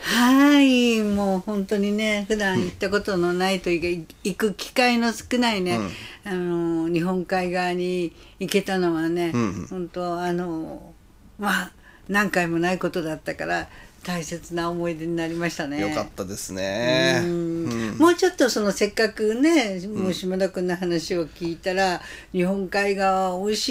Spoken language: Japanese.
はい、もう本当にね、普段行ったことのないというか、行く機会の少ないね、日本海側に行けたのはね、本当まあ、何回もないことだったから、大切な思い出になりましたね。 よかったですね。 もうちょっとせっかくね、もう島田君の話を聞いたら、日本海側美味しい